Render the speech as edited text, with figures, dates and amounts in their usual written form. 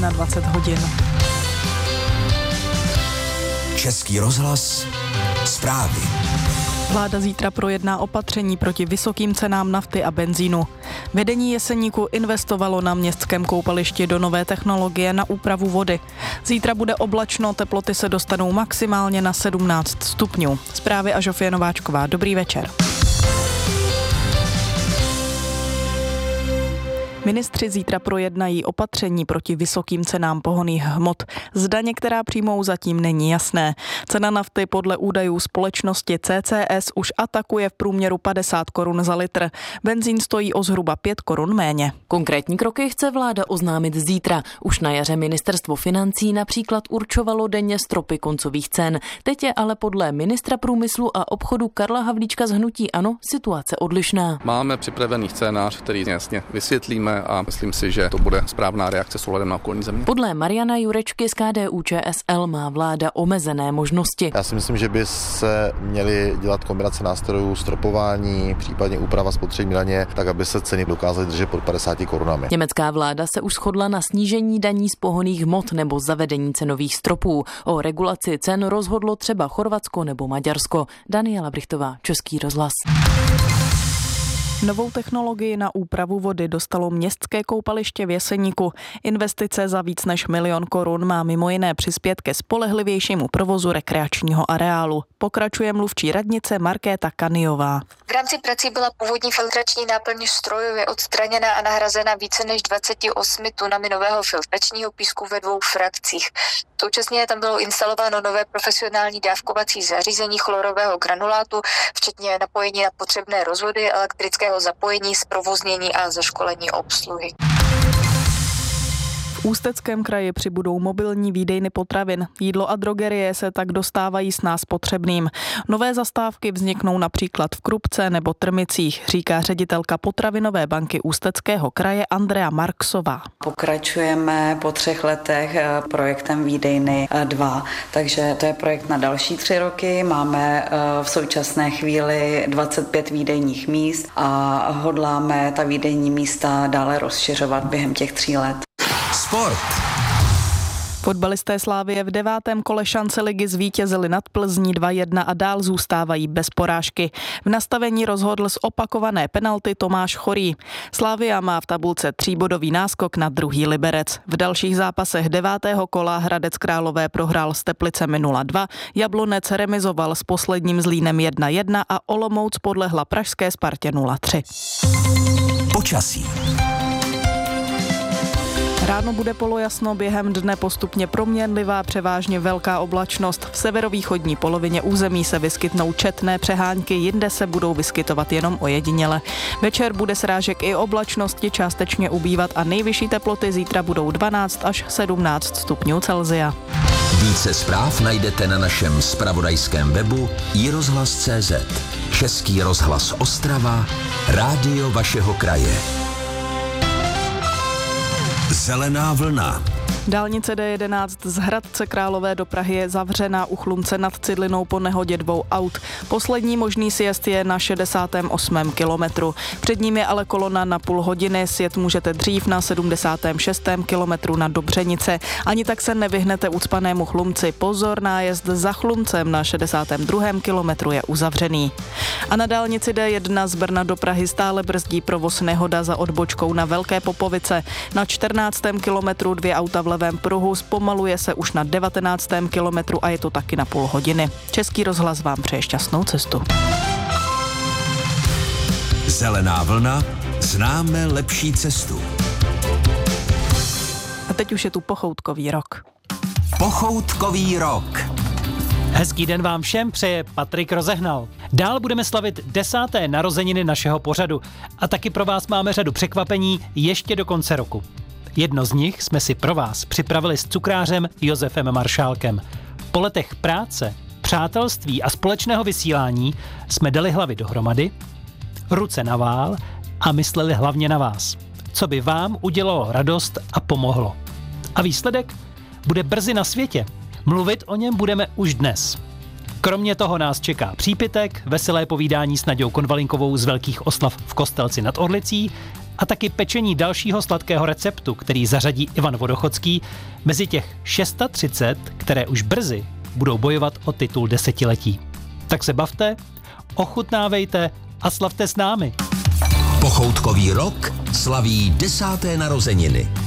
21 hodin. Český rozhlas, zprávy. Vláda zítra projedná opatření proti vysokým cenám nafty a benzínu. Vedení Jeseníku investovalo na městském koupališti do nové technologie na úpravu vody. Zítra bude oblačno, teploty se dostanou maximálně na 17 stupňů. Zprávy a Žofie Nováčková. Dobrý večer. Ministři zítra projednají opatření proti vysokým cenám pohonných hmot. Zda některá přijmou, zatím není jasné. Cena nafty podle údajů společnosti CCS už atakuje v průměru 50 korun za litr. Benzín stojí o zhruba 5 korun méně. Konkrétní kroky chce vláda oznámit zítra. Už na jaře ministerstvo financí například určovalo denně stropy koncových cen. Teď je ale podle ministra průmyslu a obchodu Karla Havlíčka z hnutí ANO situace odlišná. Máme připravený scénář, který jasně vysvětlíme a myslím si, že to bude správná reakce s ohledem na okolní země. Podle Mariana Jurečky z KDU-ČSL má vláda omezené možnosti. Já si myslím, že by se měly dělat kombinace nástrojů stropování, případně úprava spotřební daně, tak aby se ceny dokázaly držet pod 50 korunami. Německá vláda se už shodla na snížení daní z pohonných hmot nebo zavedení cenových stropů. O regulaci cen rozhodlo třeba Chorvatsko nebo Maďarsko. Daniela Brichtová, Český rozhlas. Novou technologii na úpravu vody dostalo městské koupaliště v Jeseníku. Investice za víc než 1 000 000 korun má mimo jiné přispět ke spolehlivějšímu provozu rekreačního areálu. Pokračuje mluvčí radnice Markéta Kaniová. V rámci prací byla původní filtrační náplň strojově odstraněna a nahrazena více než 28 tunami nového filtračního písku ve 2 frakcích. Současně tam bylo instalováno nové profesionální dávkovací zařízení chlorového granulátu, včetně napojení na potřebné rozvody, elektrického zapojení, zprovoznění a zaškolení obsluhy. V Ústeckém kraji přibudou mobilní výdejny potravin. Jídlo a drogerie se tak dostávají s nás potřebným. Nové zastávky vzniknou například v Krupce nebo Trmicích, říká ředitelka potravinové banky Ústeckého kraje Andrea Marksová. Pokračujeme po 3 letech projektem Výdejny 2, takže to je projekt na další 3 roky. Máme v současné chvíli 25 výdejních míst a hodláme ta výdejní místa dále rozšiřovat během těch 3 let. Sport. Fotbalisté Slavie v 9. kole šance ligy zvítězili nad Plzní 2-1 a dál zůstávají bez porážky. V nastavení rozhodl z opakované penalty Tomáš Chorý. Slavia má v tabulce 3bodový náskok na druhý Liberec. V dalších zápasech 9. kola Hradec Králové prohrál s Teplicemi 0-2, Jablonec remizoval s posledním Zlínem 1-1 a Olomouc podlehla pražské Spartě 0-3. Počasí. Ráno bude polojasno, během dne postupně proměnlivá, převážně velká oblačnost. V severovýchodní polovině území se vyskytnou četné přehánky, jinde se budou vyskytovat jenom ojediněle. Večer bude srážek i oblačnosti částečně ubývat a nejvyšší teploty zítra budou 12 až 17 stupňů Celsia. Více zpráv najdete na našem zpravodajském webu iRozhlas.cz. Český rozhlas Ostrava, rádio vašeho kraje. Zelená vlna. Dálnice D11 z Hradce Králové do Prahy je zavřená u Chlumce nad Cidlinou po nehodě 2 aut. Poslední možný sjezd je na 68. kilometru. Před ním je ale kolona na půl hodiny, sjet můžete dřív na 76. kilometru na Dobřenice. Ani tak se nevyhnete ucpanému Chlumci. Pozor, nájezd za Chlumcem na 62. kilometru je uzavřený. A na dálnici D1 z Brna do Prahy stále brzdí provoz nehoda za odbočkou na Velké Popovice. Na 14. kilometru 2 auta v levém pruhu, zpomaluje se už na 19. kilometru a je to taky na půl hodiny. Český rozhlas vám přeje šťastnou cestu. Zelená vlna, známe lepší cestu. A teď už je tu pochoutkový rok. Pochoutkový rok. Hezký den vám všem přeje Patrik Rozehnal. Dál budeme slavit 10. narozeniny našeho pořadu a taky pro vás máme řadu překvapení ještě do konce roku. Jedno z nich jsme si pro vás připravili s cukrářem Josefem Maršálkem. Po letech práce, přátelství a společného vysílání jsme dali hlavy dohromady, ruce na vál a mysleli hlavně na vás. Co by vám udělalo radost a pomohlo. A výsledek bude brzy na světě. Mluvit o něm budeme už dnes. Kromě toho nás čeká přípitek, veselé povídání s Naďou Konvalinkovou z Velkých oslav v Kostelci nad Orlicí, a taky pečení dalšího sladkého receptu, který zařadí Ivan Vodochodský mezi těch 630, které už brzy budou bojovat o titul desetiletí. Tak se bavte, ochutnávejte a slavte s námi. Pochoutkový rok slaví 10. narozeniny.